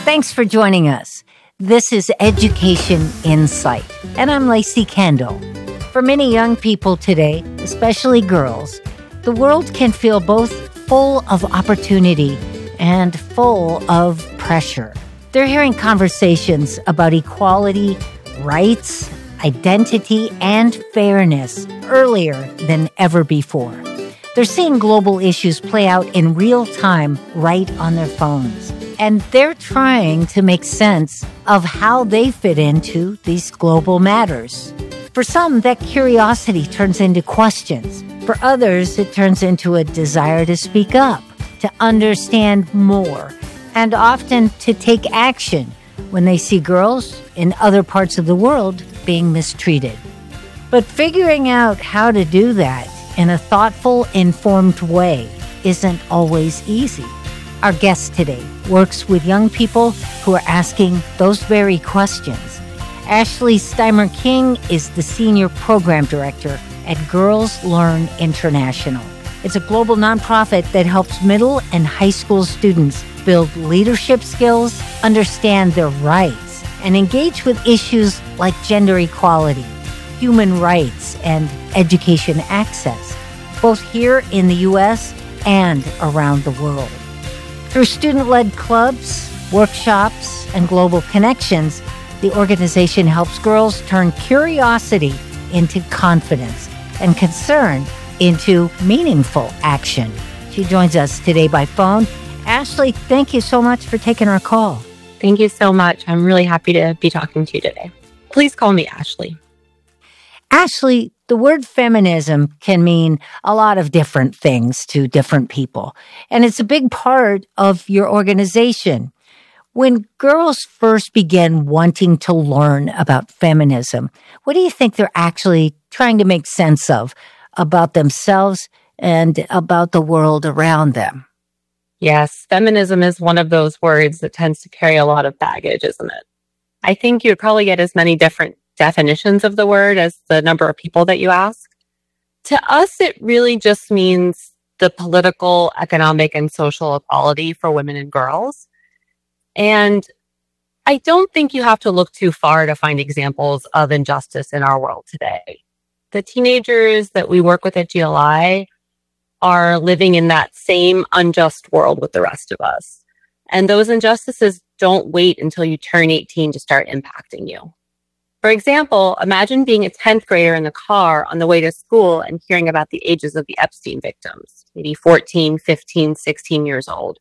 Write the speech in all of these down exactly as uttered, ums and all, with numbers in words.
Thanks for joining us. This is Education Insight, and I'm Lacey Kendall. For many young people today, especially girls, the world can feel both full of opportunity and full of pressure. They're hearing conversations about equality, rights, identity, and fairness earlier than ever before. They're seeing global issues play out in real time right on their phones. And they're trying to make sense of how they fit into these global matters. For some, that curiosity turns into questions. For others, it turns into a desire to speak up, to understand more, and often to take action when they see girls in other parts of the world being mistreated. But figuring out how to do that in a thoughtful, informed way isn't always easy. Our guest today works with young people who are asking those very questions. Ashley Steimer-King is the Senior Program Director at Girls Learn International. It's a global nonprofit that helps middle and high school students build leadership skills, understand their rights, and engage with issues like gender equality, human rights, and education access, both here in the U S and around the world. Through student-led clubs, workshops, and global connections, the organization helps girls turn curiosity into confidence and concern into meaningful action. She joins us today by phone. Ashley, thank you so much for taking our call. Thank you so much. I'm really happy to be talking to you today. Please call me Ashley. Ashley, the word feminism can mean a lot of different things to different people, and it's a big part of your organization. When girls first begin wanting to learn about feminism, what do you think they're actually trying to make sense of about themselves and about the world around them? Yes, feminism is one of those words that tends to carry a lot of baggage, isn't it? I think you would probably get as many different definitions of the word as the number of people that you ask. To us, it really just means the political, economic, and social equality for women and girls. And I don't think you have to look too far to find examples of injustice in our world today. The teenagers that we work with at G L I are living in that same unjust world with the rest of us. And those injustices don't wait until you turn eighteen to start impacting you. For example, imagine being a tenth grader in the car on the way to school and hearing about the ages of the Epstein victims, maybe fourteen, fifteen, sixteen years old.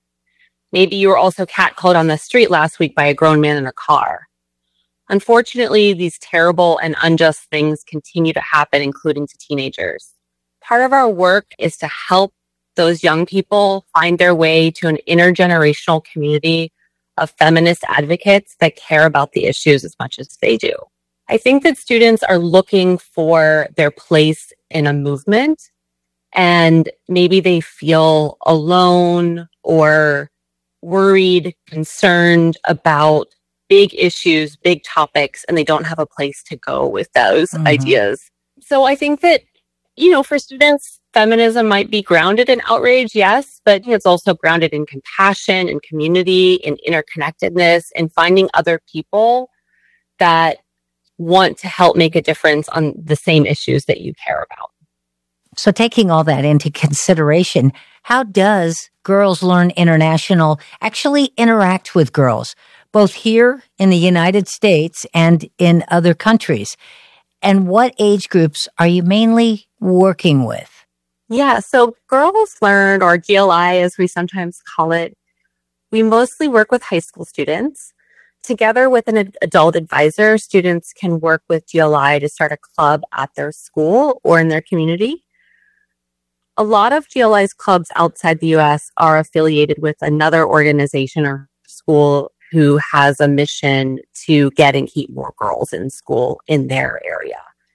Maybe you were also catcalled on the street last week by a grown man in a car. Unfortunately, these terrible and unjust things continue to happen, including to teenagers. Part of our work is to help those young people find their way to an intergenerational community of feminist advocates that care about the issues as much as they do. I think that students are looking for their place in a movement, and maybe they feel alone or worried, concerned about big issues, big topics, and they don't have a place to go with those mm-hmm. ideas. So I think that, you know, for students, feminism might be grounded in outrage, yes, but it's also grounded in compassion and community and interconnectedness and finding other people that want to help make a difference on the same issues that you care about. So taking all that into consideration, how does Girls Learn International actually interact with girls, both here in the United States and in other countries? And what age groups are you mainly working with? Yeah, so Girls Learn, or G L I as we sometimes call it, we mostly work with high school students. Together with an ad- adult advisor, students can work with G L I to start a club at their school or in their community. A lot of G L I's clubs outside the U S are affiliated with another organization or school who has a mission to get and keep more girls in school in their area.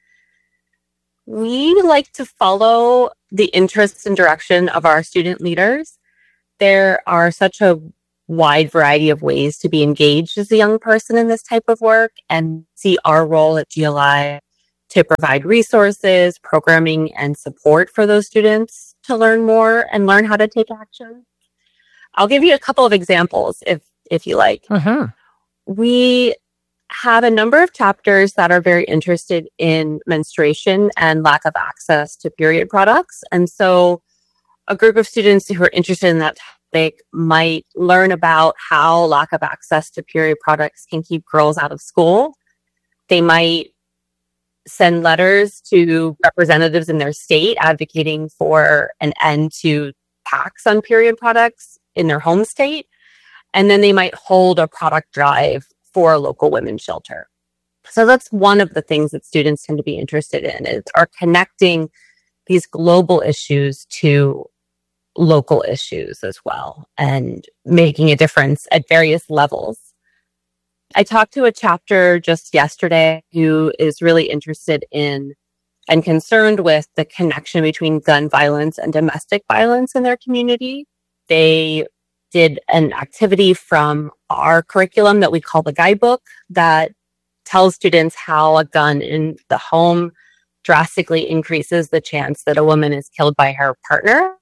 We like to follow the interests and direction of our student leaders. There are such a wide variety of ways to be engaged as a young person in this type of work, and see our role at G L I to provide resources, programming, and support for those students to learn more and learn how to take action. I'll give you a couple of examples if if you like. Uh-huh. We have a number of chapters that are very interested in menstruation and lack of access to period products. And so a group of students who are interested in that topic might learn about how lack of access to period products can keep girls out of school. They might send letters to representatives in their state advocating for an end to tax on period products in their home state. And then they might hold a product drive for a local women's shelter. So that's one of the things that students tend to be interested in, is are connecting these global issues to local issues as well and making a difference at various levels. I talked to a chapter just yesterday who is really interested in and concerned with the connection between gun violence and domestic violence in their community. They did an activity from our curriculum that we call the guidebook that tells students how a gun in the home drastically increases the chance that a woman is killed by her partner.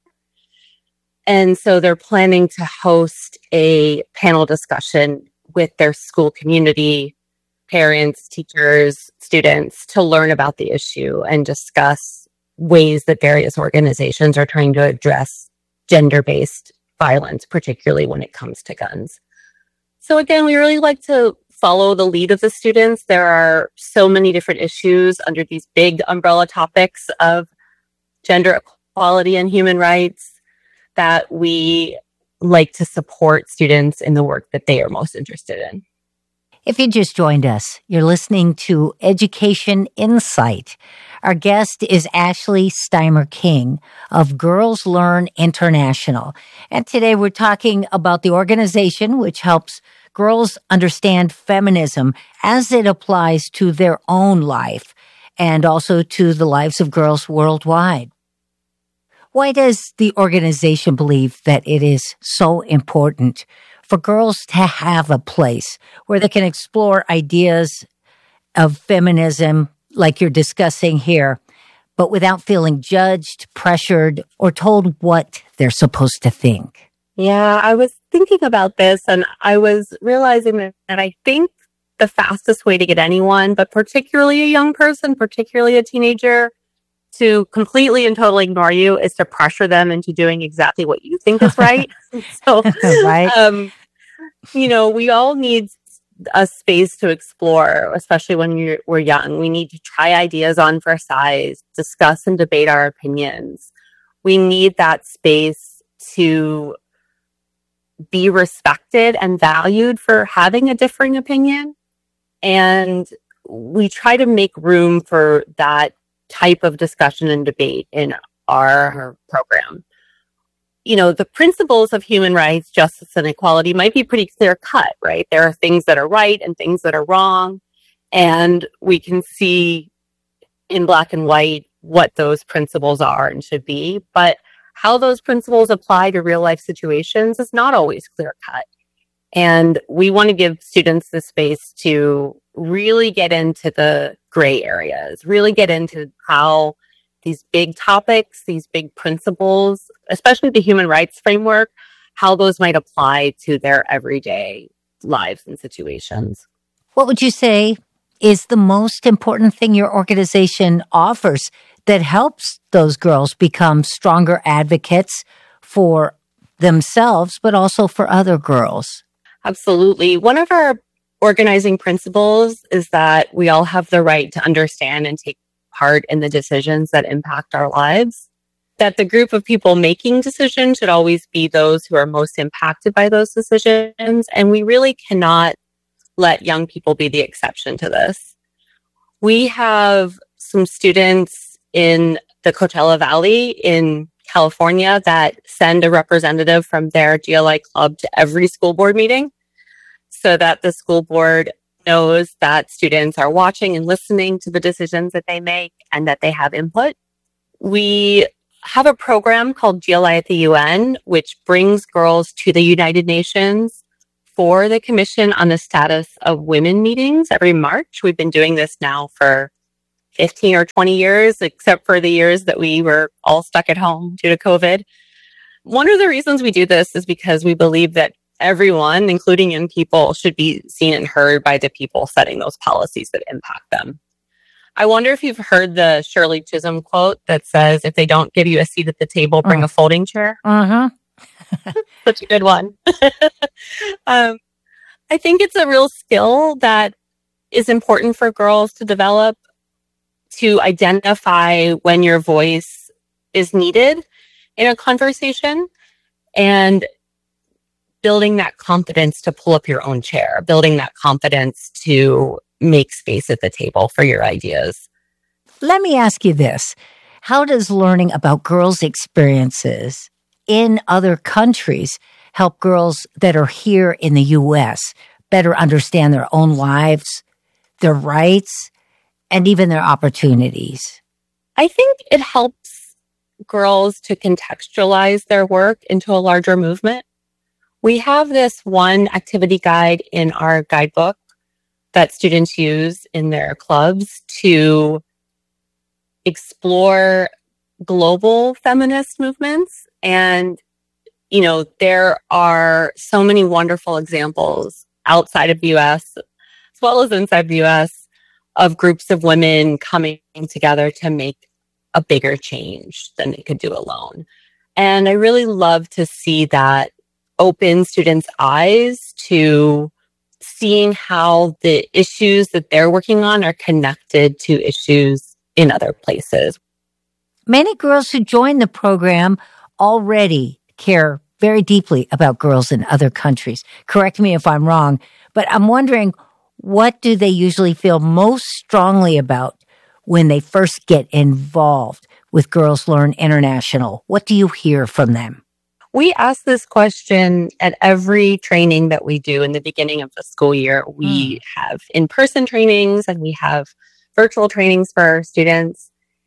And so they're planning to host a panel discussion with their school community, parents, teachers, students, to learn about the issue and discuss ways that various organizations are trying to address gender-based violence, particularly when it comes to guns. So again, we really like to follow the lead of the students. There are so many different issues under these big umbrella topics of gender equality and human rights that we like to support students in the work that they are most interested in. If you just joined us, you're listening to Education Insight. Our guest is Ashley Steimer King of Girls Learn International. And today we're talking about the organization which helps girls understand feminism as it applies to their own life and also to the lives of girls worldwide. Why does the organization believe that it is so important for girls to have a place where they can explore ideas of feminism like you're discussing here, but without feeling judged, pressured, or told what they're supposed to think? Yeah, I was thinking about this and I was realizing that, that I think the fastest way to get anyone, but particularly a young person, particularly a teenager, to completely and totally ignore you is to pressure them into doing exactly what you think is right. So, right. um, you know, we all need a space to explore, especially when you're, we're young. We need to try ideas on for size, discuss and debate our opinions. We need that space to be respected and valued for having a differing opinion. And we try to make room for that type of discussion and debate in our program. You know, the principles of human rights, justice, and equality might be pretty clear cut, right? There are things that are right and things that are wrong. And we can see in black and white what those principles are and should be. But how those principles apply to real life situations is not always clear cut. And we want to give students the space to really get into the gray areas, really get into how these big topics, these big principles, especially the human rights framework, how those might apply to their everyday lives and situations. What would you say is the most important thing your organization offers that helps those girls become stronger advocates for themselves, but also for other girls? Absolutely. One of our organizing principles is that we all have the right to understand and take part in the decisions that impact our lives. That the group of people making decisions should always be those who are most impacted by those decisions. And we really cannot let young people be the exception to this. We have some students in the Coachella Valley in California that send a representative from their G L I club to every school board meeting so that the school board knows that students are watching and listening to the decisions that they make and that they have input. We have a program called G L I at the U N, which brings girls to the United Nations for the Commission on the Status of Women meetings every March. We've been doing this now for fifteen or twenty years, except for the years that we were all stuck at home due to COVID. One of the reasons we do this is because we believe that everyone, including young people, should be seen and heard by the people setting those policies that impact them. I wonder if you've heard the Shirley Chisholm quote that says, if they don't give you a seat at the table, bring mm. a folding chair. Uh-huh. Such a good one. um, I think it's a real skill that is important for girls to develop, to identify when your voice is needed in a conversation, and building that confidence to pull up your own chair, building that confidence to make space at the table for your ideas. Let me ask you this. How does learning about girls' experiences in other countries help girls that are here in the U S better understand their own lives, their rights, and even their opportunities? I think it helps girls to contextualize their work into a larger movement. We have this one activity guide in our guidebook that students use in their clubs to explore global feminist movements. And, you know, there are so many wonderful examples outside of the U S as well as inside the U S of groups of women coming together to make a bigger change than they could do alone. And I really love to see that open students' eyes to seeing how the issues that they're working on are connected to issues in other places. Many girls who join the program already care very deeply about girls in other countries. Correct me if I'm wrong, but I'm wondering, what do they usually feel most strongly about when they first get involved with Girls Learn International? What do you hear from them? We ask this question at every training that we do in the beginning of the school year. We mm. have in-person trainings and we have virtual trainings for our students.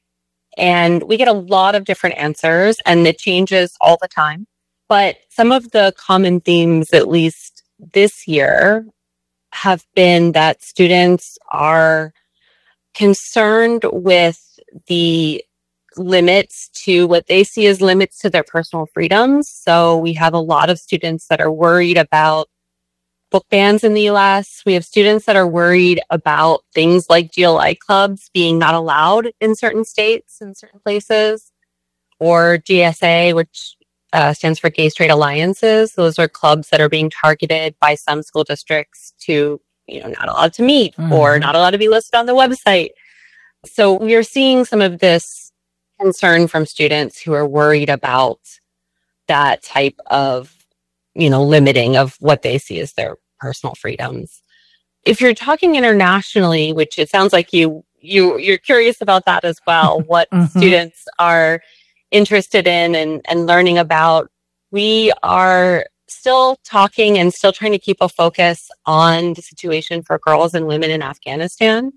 And we get a lot of different answers, and it changes all the time. But some of the common themes, at least this year, have been that students are concerned with the limits to what they see as limits to their personal freedoms. So we have a lot of students that are worried about book bans in the U S. We have students that are worried about things like G L I clubs being not allowed in certain states, in certain places, or G S A, which uh, stands for Gay Straight Alliances. Those are clubs that are being targeted by some school districts to, you know, not allowed to meet mm-hmm. or not allowed to be listed on the website. So we are seeing some of this concern from students who are worried about that type of, you know, limiting of what they see as their personal freedoms. If you're talking internationally, which it sounds like you, you, you're curious about that as well, what mm-hmm. students are interested in and, and learning about, we are still talking and still trying to keep a focus on the situation for girls and women in Afghanistan.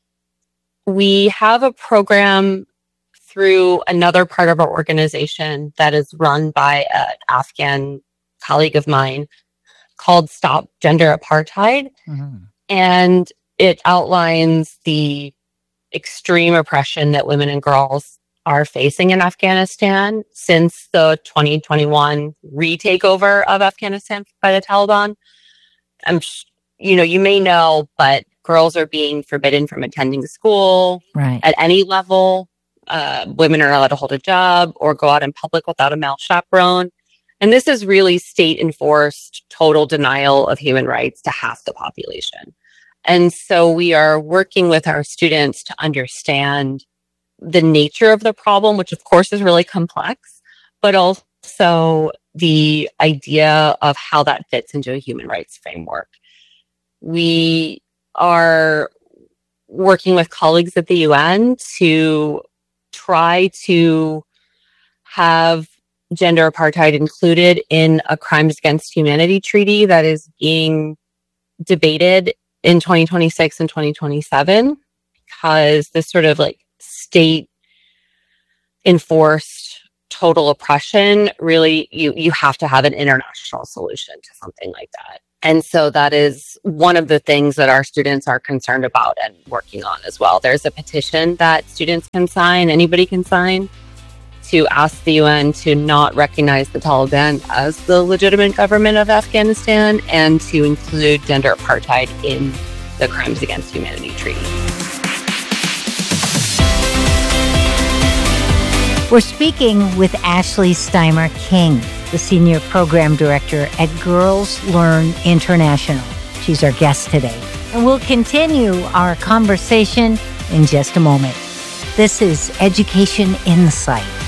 We have a program through another part of our organization that is run by an Afghan colleague of mine called Stop Gender Apartheid. Mm-hmm. And it outlines the extreme oppression that women and girls are facing in Afghanistan since the twenty twenty-one retakeover of Afghanistan by the Taliban. I'm, you know, you may know, but girls are being forbidden from attending school right. at any level. Uh, women are allowed to hold a job or go out in public without a male chaperone. And this is really state-enforced total denial of human rights to half the population. And so we are working with our students to understand the nature of the problem, which of course is really complex, but also the idea of how that fits into a human rights framework. We are working with colleagues at the U N to try to have gender apartheid included in a crimes against humanity treaty that is being debated in twenty twenty-six and twenty twenty-seven, because this sort of like state enforced total oppression, really, you, you have to have an international solution to something like that. And so that is one of the things that our students are concerned about and working on as well. There's a petition that students can sign, anybody can sign, to ask the U N to not recognize the Taliban as the legitimate government of Afghanistan and to include gender apartheid in the Crimes Against Humanity Treaty. We're speaking with Ashley Steimer King, the Senior Program Director at Girls Learn International. She's our guest today. And we'll continue our conversation in just a moment. This is Education Insight.